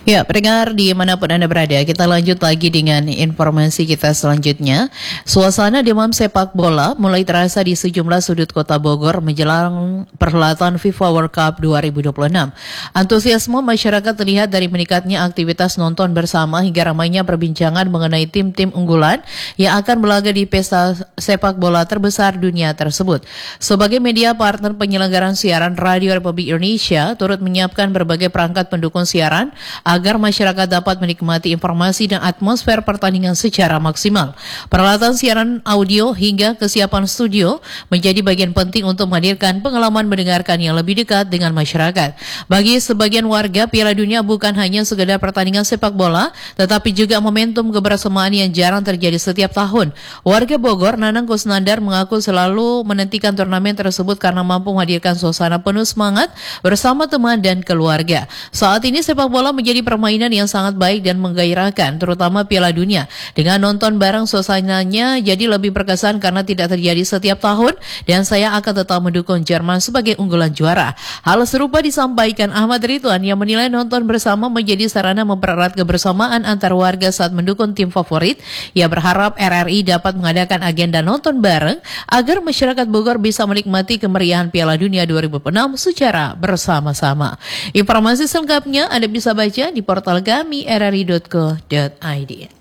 Ya, pendengar dimanapun Anda berada, kita lanjut lagi dengan informasi kita selanjutnya. Suasana demam sepak bola mulai terasa di sejumlah sudut kota Bogor menjelang perhelatan FIFA World Cup 2026. Antusiasme masyarakat terlihat dari meningkatnya aktivitas nonton bersama hingga ramainya perbincangan mengenai tim-tim unggulan yang akan berlaga di pesta sepak bola terbesar dunia tersebut. Sebagai media partner penyelenggaraan siaran Radio Republik Indonesia, turut menyiapkan berbagai perangkat pendukung siaran agar masyarakat dapat menikmati informasi dan atmosfer pertandingan secara maksimal. Peralatan siaran audio hingga kesiapan studio menjadi bagian penting untuk menghadirkan pengalaman mendengarkan yang lebih dekat dengan masyarakat. Bagi sebagian warga, Piala Dunia bukan hanya sekedar pertandingan sepak bola, tetapi juga momentum kebersamaan yang jarang terjadi setiap tahun. Warga Bogor, Nanang Kusnandar, mengaku selalu menantikan turnamen tersebut karena mampu menghadirkan suasana penuh semangat bersama teman dan keluarga. Saat ini sepak bola menjadi permainan yang sangat baik dan menggairahkan, terutama Piala Dunia. Dengan nonton bareng, suasananya jadi lebih berkesan karena tidak terjadi setiap tahun dan saya akan tetap mendukung Jerman sebagai unggulan juara. Hal serupa disampaikan Ahmad Ridwan yang menilai nonton bersama menjadi sarana mempererat kebersamaan antar warga saat mendukung tim favorit. Ia berharap RRI dapat mengadakan agenda nonton bareng agar masyarakat Bogor bisa menikmati kemeriahan Piala Dunia 2006 secara bersama-sama. Informasi selengkapnya Anda bisa baca di portal kami rri.co.id.